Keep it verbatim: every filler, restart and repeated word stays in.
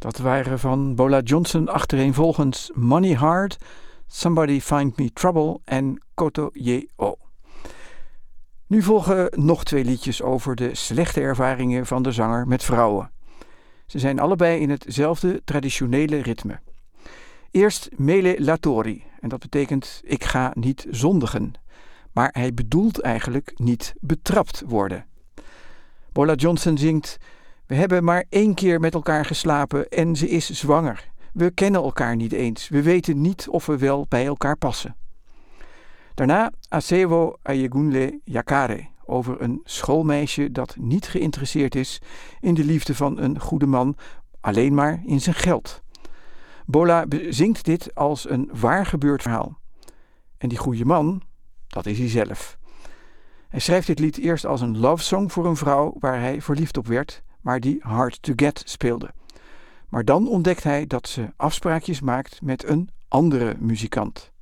Dat waren van Bola Johnson achtereenvolgens Money Hard, Somebody Find Me Trouble en Koto Ye O. Nu volgen nog twee liedjes over de slechte ervaringen van de zanger met vrouwen. Ze zijn allebei in hetzelfde traditionele ritme. Eerst Mele Latori, en dat betekent ik ga niet zondigen. Maar hij bedoelt eigenlijk niet betrapt worden. Bola Johnson zingt: we hebben maar één keer met elkaar geslapen en ze is zwanger. We kennen elkaar niet eens. We weten niet of we wel bij elkaar passen. Daarna Asewo Ayegunle Yakare, over een schoolmeisje dat niet geïnteresseerd is in de liefde van een goede man, alleen maar in zijn geld. Bola zingt dit als een waar gebeurd verhaal. En die goede man, dat is hij zelf. Hij schrijft dit lied eerst als een love song voor een vrouw waar hij verliefd op werd, maar die hard to get speelde. Maar dan ontdekt hij dat ze afspraakjes maakt met een andere muzikant.